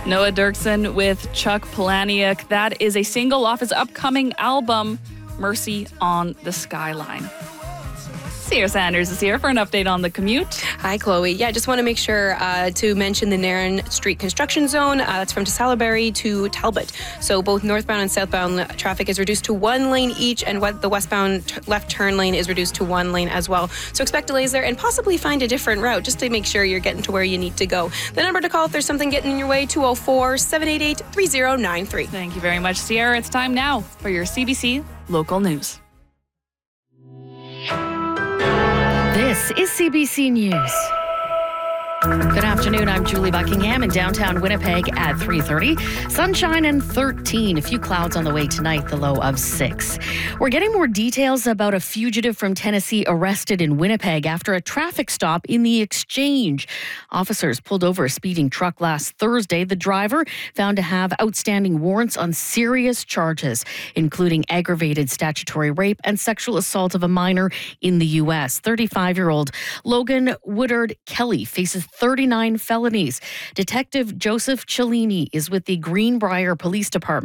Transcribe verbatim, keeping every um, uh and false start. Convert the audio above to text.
Noah Dirksen with Chuck Palahniuk. That is a single off his upcoming album, Mercy on the Skyline. Sierra Sanders is here for an update on the commute. Hi, Chloe. Yeah, just want to make sure uh, to mention the Nairn Street construction zone. Uh, that's from Salaberry to Talbot. So both northbound and southbound traffic is reduced to one lane each, and what the westbound t- left turn lane is reduced to one lane as well. So expect delays there and possibly find a different route just to make sure you're getting to where you need to go. The number to call if there's something getting in your way, two oh four, seven eight eight, three oh nine three. Thank you very much, Sierra. It's time now for your C B C Local News. This is C B C News. Good afternoon. I'm Julie Buckingham in downtown Winnipeg at three thirty. Sunshine and thirteen. A few clouds on the way tonight, the low of six. We're getting more details about a fugitive from Tennessee arrested in Winnipeg after a traffic stop in the Exchange. Officers pulled over a speeding truck last Thursday. The driver found to have outstanding warrants on serious charges, including aggravated statutory rape and sexual assault of a minor in the U S. thirty-five-year-old Logan Woodard Kelly faces thirty-nine felonies. Detective Joseph Cellini is with the Greenbrier Police Department.